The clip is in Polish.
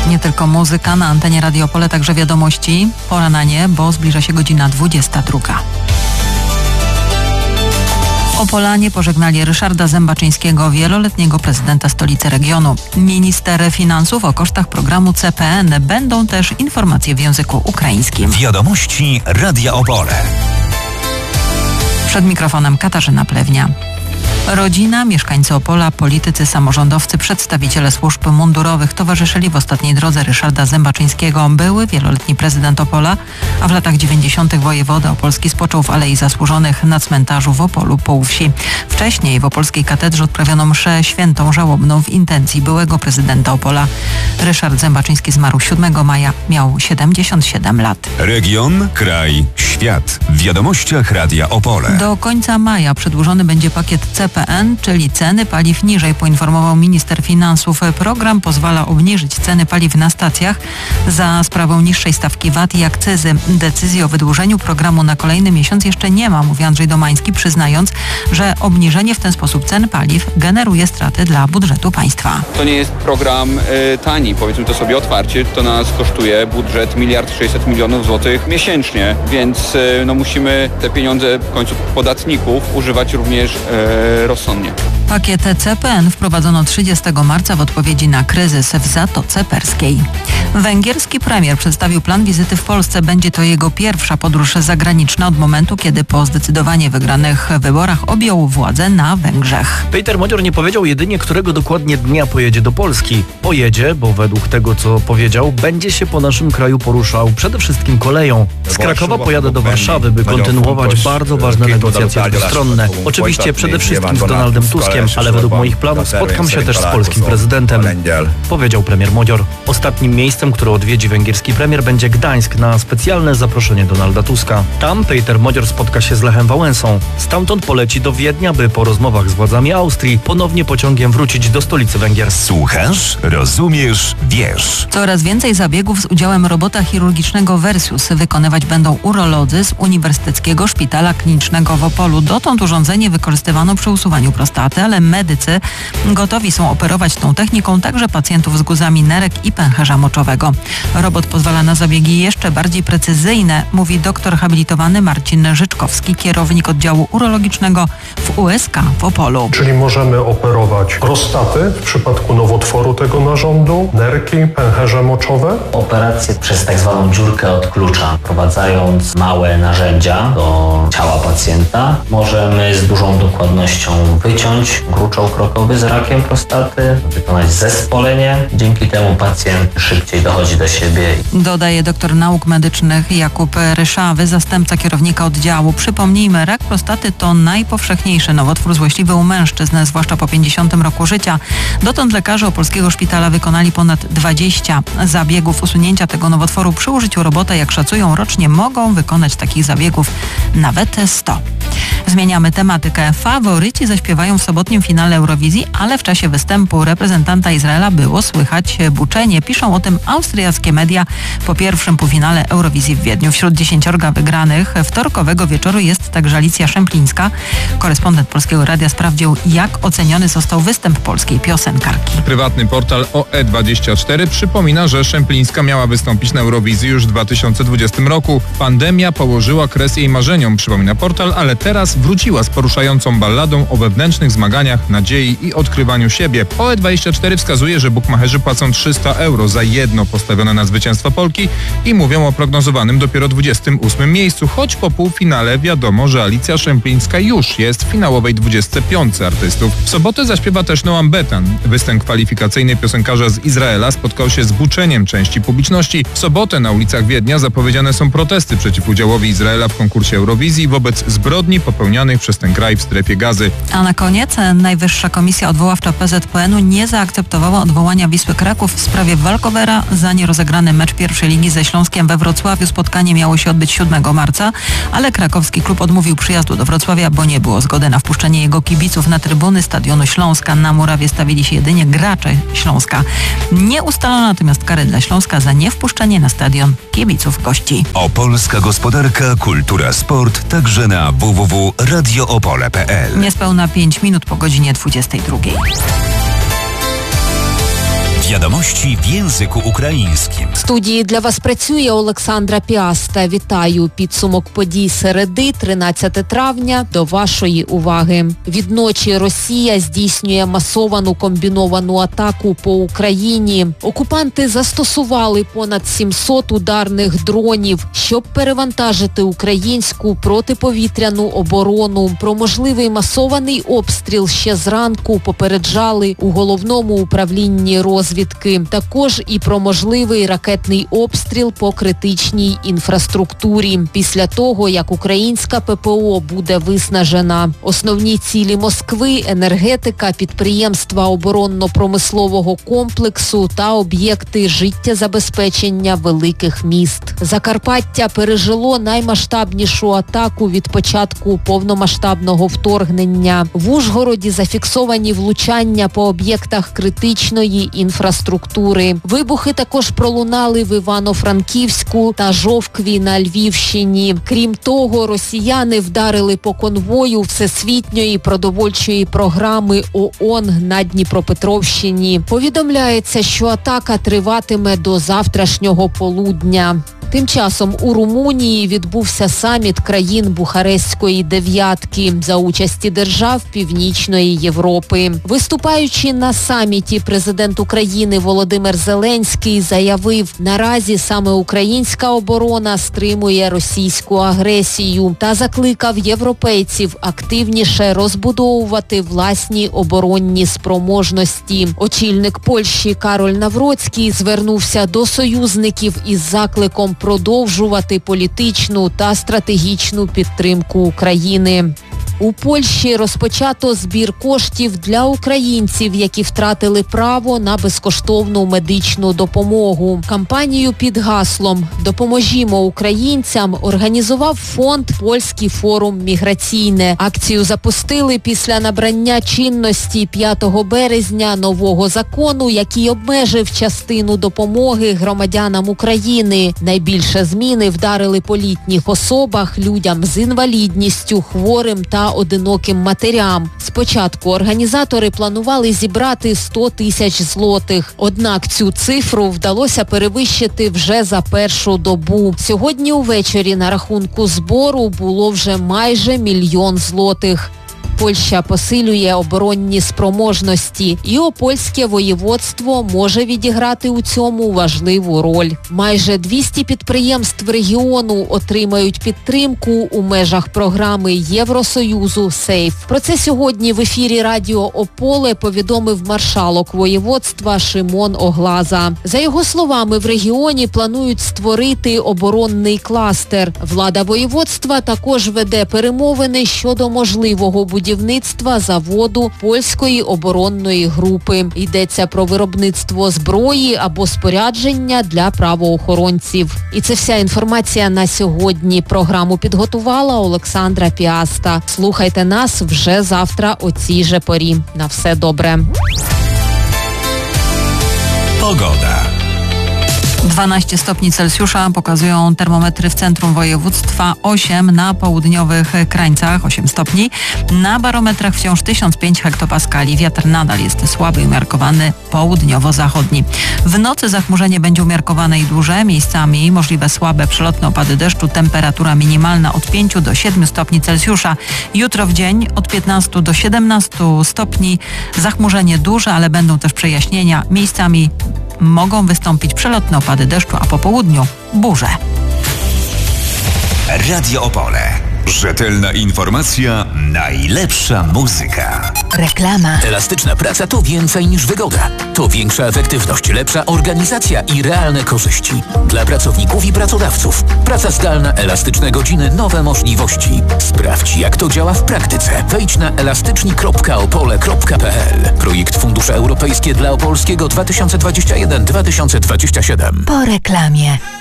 Nie tylko muzyka, na antenie Radio Opole także wiadomości. Pora na nie, bo zbliża się godzina 22. Opolanie pożegnali Ryszarda Zębaczyńskiego, wieloletniego prezydenta stolicy regionu. Minister finansów o kosztach programu CPN. Będą też informacje w języku ukraińskim. Wiadomości Radia Opole. Przed mikrofonem Katarzyna Plewnia. Rodzina, mieszkańcy Opola, politycy, samorządowcy, przedstawiciele służb mundurowych towarzyszyli w ostatniej drodze Ryszarda Zębaczyńskiego. Były wieloletni prezydent Opola, a w latach 90. wojewoda opolski spoczął w Alei Zasłużonych na cmentarzu w Opolu Półwsi. Wcześniej w opolskiej katedrze odprawiono mszę świętą żałobną w intencji byłego prezydenta Opola. Ryszard Zębaczyński zmarł 7 maja, miał 77 lat. Region, kraj, świat. W wiadomościach Radia Opole. Do końca maja przedłużony będzie pakiet CPN, czyli ceny paliw niżej, poinformował minister finansów. Program pozwala obniżyć ceny paliw na stacjach za sprawą niższej stawki VAT i akcyzy. Decyzji o wydłużeniu programu na kolejny miesiąc jeszcze nie ma, mówi Andrzej Domański, przyznając, że obniżenie w ten sposób cen paliw generuje straty dla budżetu państwa. To nie jest program tani, powiedzmy to sobie otwarcie. To nas kosztuje budżet 1,6 mld złotych miesięcznie, więc musimy te pieniądze w końcu podatników używać również rozsądnie. Pakiet CPN wprowadzono 30 marca w odpowiedzi na kryzys w Zatoce Perskiej. Węgierski premier przedstawił plan wizyty w Polsce. Będzie to jego pierwsza podróż zagraniczna od momentu, kiedy po zdecydowanie wygranych wyborach objął władzę na Węgrzech. Peter Modzior nie powiedział jedynie, którego dokładnie dnia pojedzie do Polski. Pojedzie, bo według tego, co powiedział, będzie się po naszym kraju poruszał przede wszystkim koleją. Z Krakowa pojadę do Warszawy, by kontynuować bardzo ważne negocjacje dwustronne. Oczywiście przede wszystkim z Donaldem Tuskiem, ale według moich planów spotkam się też z polskim prezydentem, powiedział premier Modzior. Ostatnim miejscem, które odwiedzi węgierski premier, będzie Gdańsk na specjalne zaproszenie Donalda Tuska. Tam Peter Modzior spotka się z Lechem Wałęsą. Stamtąd poleci do Wiednia, by po rozmowach z władzami Austrii ponownie pociągiem wrócić do stolicy Węgier. Słuchasz, rozumiesz, wiesz. Coraz więcej zabiegów z udziałem robota chirurgicznego Versus wykonywać będą urolodzy z Uniwersyteckiego Szpitala Klinicznego w Opolu. Dotąd urządzenie wykorzystywano przy usuwaniu prostaty, ale medycy gotowi są operować tą techniką także pacjentów z guzami nerek i pęcherza moczowego. Robot pozwala na zabiegi jeszcze bardziej precyzyjne, mówi doktor habilitowany Marcin Życzkowski, kierownik oddziału urologicznego w USK w Opolu. Czyli możemy operować prostaty w przypadku nowotworu tego narządu, nerki, pęcherze moczowe. Operację przez tak zwaną dziurkę od klucza, wprowadzając małe narzędzia do ciała pacjenta, możemy z dużą dokładnością wyciąć gruczoł krokowy z rakiem prostaty, wykonać zespolenie. Dzięki temu pacjent szybciej dochodzi do siebie. Dodaje doktor nauk medycznych Jakub Ryszawy, zastępca kierownika oddziału. Przypomnijmy, rak prostaty to najpowszechniejszy nowotwór złośliwy u mężczyzn, zwłaszcza po 50 roku życia. Dotąd lekarze opolskiego szpitala wykonali ponad 20 zabiegów usunięcia tego nowotworu. Przy użyciu robota, jak szacują, rocznie mogą wykonać takich zabiegów nawet 100. Zmieniamy tematykę. Faworyci zaśpiewają w sobotnim finale Eurowizji, ale w czasie występu reprezentanta Izraela było słychać buczenie. Piszą o tym austriackie media po pierwszym półfinale Eurowizji w Wiedniu. Wśród 10 wygranych wtorkowego wieczoru jest także Alicja Szemplińska. Korespondent Polskiego Radia sprawdził, jak oceniony został występ polskiej piosenkarki. Prywatny portal OE24 przypomina, że Szemplińska miała wystąpić na Eurowizji już w 2020 roku. Pandemia położyła kres jej marzeniom, przypomina portal, ale teraz wróciła z poruszającą balladą o wewnętrznych zmaganiach, nadziei i odkrywaniu siebie. OE24 wskazuje, że bukmacherzy płacą 300 euro za jedno postawione na zwycięstwo Polki i mówią o prognozowanym dopiero 28 miejscu, choć po półfinale wiadomo, że Alicja Szemplińska już jest w finałowej 25 artystów. W sobotę zaśpiewa też Noam Betan. Występ kwalifikacyjny piosenkarza z Izraela spotkał się z buczeniem części publiczności. W sobotę na ulicach Wiednia zapowiedziane są protesty przeciw udziałowi Izraela w konkursie Eurowizji wobec zbrodni popełnianych przez ten kraj w strefie Gazy. A na koniec Najwyższa Komisja Odwoławcza PZPN-u nie zaakceptowała odwołania Wisły Kraków w sprawie walkowera za nierozegrany mecz pierwszej ligi ze Śląskiem we Wrocławiu. Spotkanie miało się odbyć 7 marca, ale krakowski klub odmówił przyjazdu do Wrocławia, bo nie było zgody na wpuszczenie jego kibiców na trybuny stadionu Śląska. Na murawie stawili się jedynie gracze Śląska. Nie ustalono natomiast kary dla Śląska za niewpuszczenie na stadion kibiców gości. Opolska gospodarka, kultura, sport, także na www.radioopole.pl. Niespełna 5 minut po godzinie 22. Wiadomości w języku ukraińskim. В студії для вас працює Олександра Піаста. Вітаю. Підсумок подій середи, 13 травня, до вашої уваги. Відночі Росія здійснює масовану комбіновану атаку по Україні. Окупанти застосували понад 700 ударних дронів, щоб перевантажити українську протиповітряну оборону. Про можливий масований обстріл ще зранку попереджали у Головному управлінні розвідки. Також і про можливий ракетний обстріл по критичній інфраструктурі. Після того, як українська ППО буде виснажена. Основні цілі Москви – енергетика, підприємства оборонно-промислового комплексу та об'єкти життєзабезпечення великих міст. Закарпаття пережило наймасштабнішу атаку від початку повномасштабного вторгнення. В Ужгороді зафіксовані влучання по об'єктах критичної інфраструктури. Вибухи також пролунали в Івано-Франківську та Жовкві на Львівщині. Крім того, росіяни вдарили по конвою Всесвітньої продовольчої програми ООН на Дніпропетровщині. Повідомляється, що атака триватиме до завтрашнього полудня. Тим часом у Румунії відбувся саміт країн Бухарестської дев'ятки за участі держав Північної Європи. Виступаючи на саміті, президент України Володимир Зеленський заявив, наразі саме українська оборона стримує російську агресію та закликав європейців активніше розбудовувати власні оборонні спроможності. Очільник Польщі Кароль Навроцький звернувся до союзників із закликом продовжувати політичну та стратегічну підтримку України. У Польщі розпочато збір коштів для українців, які втратили право на безкоштовну медичну допомогу. Кампанію під гаслом «Допоможімо українцям» організував фонд «Польський форум міграційне». Акцію запустили після набрання чинності 5 березня нового закону, який обмежив частину допомоги громадянам України. Найбільше зміни вдарили по літніх особах, людям з інвалідністю, хворим та одиноким матерям. Спочатку організатори планували зібрати 100 тисяч злотих. Однак цю цифру вдалося перевищити вже за першу добу. Сьогодні увечері на рахунку збору було вже майже 1 мільйон злотих. Польща посилює оборонні спроможності, і Опольське воєводство може відіграти у цьому важливу роль. Майже 200 підприємств регіону отримають підтримку у межах програми Євросоюзу «Сейф». Про це сьогодні в ефірі радіо «Ополе» повідомив маршалок воєводства Шимон Оглаза. За його словами, в регіоні планують створити оборонний кластер. Влада воєводства також веде перемовини щодо можливого будівництва заводу польської оборонної групи. Йдеться про виробництво зброї або спорядження для правоохоронців. І це вся інформація на сьогодні. Програму підготувала Олександра Піаста. Слухайте нас вже завтра о цій же порі. На все добре. Pogoda. 12 stopni Celsjusza pokazują termometry w centrum województwa, 8 na południowych krańcach, 8 stopni. Na barometrach wciąż 1005 hektopaskali. Wiatr nadal jest słaby i umiarkowany południowo-zachodni. W nocy zachmurzenie będzie umiarkowane i duże, miejscami możliwe słabe przelotne opady deszczu. Temperatura minimalna od 5 do 7 stopni Celsjusza. Jutro w dzień od 15 do 17 stopni. Zachmurzenie duże, ale będą też przejaśnienia. Miejscami mogą wystąpić przelotne opady deszczu, a po południu burze. Radio Opole. Rzetelna informacja, najlepsza muzyka. Reklama. Elastyczna praca to więcej niż wygoda. To większa efektywność, lepsza organizacja i realne korzyści. Dla pracowników i pracodawców. Praca zdalna, elastyczne godziny, nowe możliwości. Sprawdź, jak to działa w praktyce. Wejdź na elastyczni.opole.pl. Projekt Fundusze Europejskie dla Opolskiego 2021-2027. Po reklamie.